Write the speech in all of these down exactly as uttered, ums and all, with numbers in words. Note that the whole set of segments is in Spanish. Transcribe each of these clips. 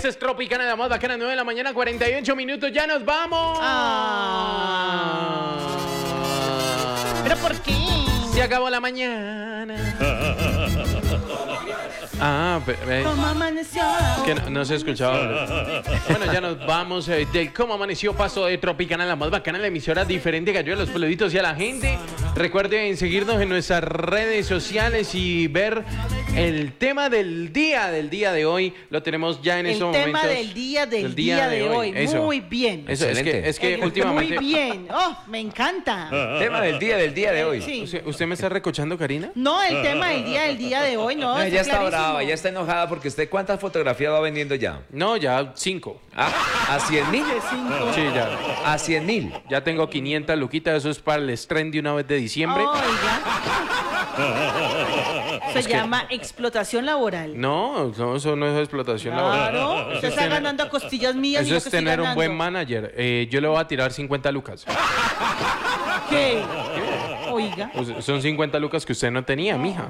Esta es Tropicana, la más bacana, nueve de la mañana, cuarenta y ocho minutos. ¡Ya nos vamos! Ah. ¿Pero por qué? Se acabó la mañana. Ah, pero, eh, ¿Cómo amaneció? es que no, no se escuchaba. Bueno, ya nos vamos eh, del Cómo Amaneció, paso de Tropicana, la más bacana, la emisora diferente que ayuda a los peluditos y a la gente. Recuerden seguirnos en nuestras redes sociales y ver el tema del día del día de hoy. Lo tenemos ya en El estos tema momentos. del día del día, de hoy. Eso. Muy bien. Eso, es que, es que El- últimamente... Muy bien. Oh, me encanta. Tema del día del día de hoy. Sí. ¿Usted, usted me está recochando, Karina? No, el tema del día del día de hoy, no. No, ya está clarísimo. brava, ya está enojada porque usted ¿cuántas fotografías va vendiendo ya? No, ya cinco. Ah, ¿a cien mil? De cinco. Sí, ya. A cien mil. Ya tengo quinientas luquitas, eso es para el estreno de una vez de diciembre. Oiga. Se llama explotación laboral. No, no, eso no es explotación laboral. Claro. Eso Usted es está tener- ganando a costillas mías y Eso yo es que estoy tener un ganando. buen manager. Eh, yo le voy a tirar cincuenta lucas. ¿Qué? Oiga. O sea, son cincuenta lucas que usted no tenía, mija.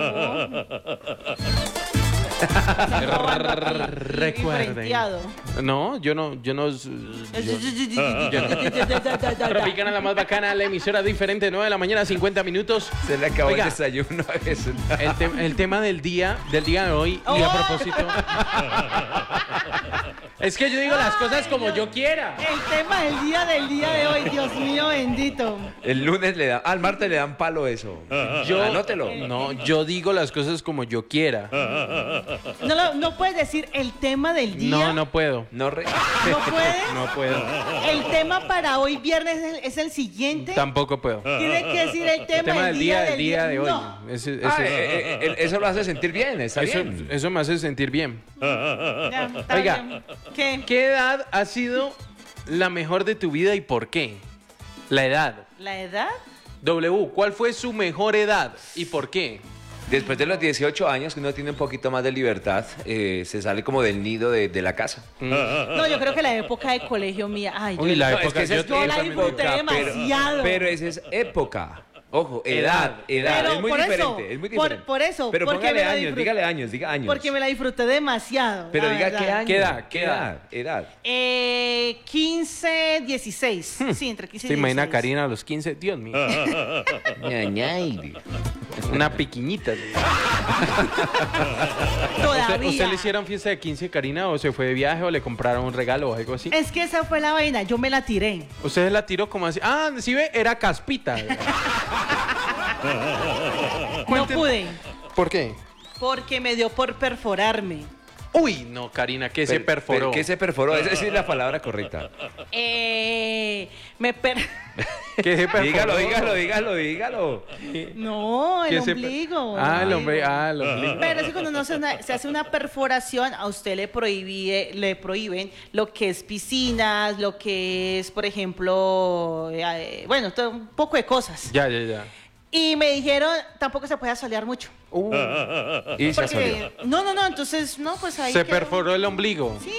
Recuerden. Frenteado. No, yo no, yo no. yo- Tropicana, la más bacana, la emisora diferente, nueve de la mañana, cincuenta minutos. Se le acabó Oiga, el desayuno a eso. El, te- el tema del día, del día de hoy, y a Oh. propósito. Es que yo digo las cosas como yo quiera. El tema del día del día de hoy, Dios mío bendito. El lunes le dan, al martes le dan palo eso. Yo, Anótelo. No, yo digo las cosas como yo quiera. No, lo- no puedes decir el tema del día. No, no puedo. No re- ¿No puedes? No puedo. El tema para hoy viernes es el, es el siguiente. Tampoco puedo. Tiene que decir el tema, El tema del día, del día de hoy. No. Ese- ese- Ah, eh, eh, eh, eso lo hace sentir bien, está eso, bien. eso me hace sentir bien. Ya, está Oiga. bien. ¿Qué? ¿Qué edad ha sido la mejor de tu vida y por qué? La edad. ¿La edad? W, ¿cuál fue su mejor edad y por qué? Después de los dieciocho años, que uno tiene un poquito más de libertad, eh, se sale como del nido de, de la casa. No, yo creo que la época de colegio mía. Ay, Uy, yo, la No, época esa es yo- yo la también- disfruté demasiado. Pero, pero esa es época. Ojo, edad, edad. Pero es muy por eso, diferente. Es muy por- diferente. por eso, Pero porque póngale me la años, disfruté. dígale años, diga años. porque me la disfruté demasiado. Pero la diga verdad. qué año. ¿Qué edad? ¿Qué ¿Qué edad? Edad. Eh, quince, dieciséis. Sí, entre quince y ¿Se imagina a dieciséis. Karina a los quince? Dios mío. Ñañay. Una piquiñita. Todavía. ¿Usted, ¿Usted le hicieron fiesta de quince, Karina, o se fue de viaje o le compraron un regalo o algo así? Es que esa fue la vaina, yo me la tiré. ¿Usted la tiró como así? Ah, sí ve, era caspita. No pude, ¿Por qué? porque me dio por perforarme. Uy, no, Karina, que se Per- perforó. per- ¿Qué se perforó? Esa sí es la palabra correcta. Eh, me per... ¿Qué se perforó? Dígalo, dígalo, dígalo, dígalo. No, el ¿Qué se- ombligo. Ah, el hombre, ah, el ombligo. Pero es que cuando uno se, una- se hace una perforación, a usted le prohíbe, le prohíben lo que es piscinas, lo que es, por ejemplo, eh, bueno, todo un poco de cosas. Ya, ya, ya. Y me dijeron, tampoco se puede asolear mucho. Uh, Y se asolió. Porque, no, no, no, entonces, no, pues ahí se quedó. perforó el ombligo. Sí.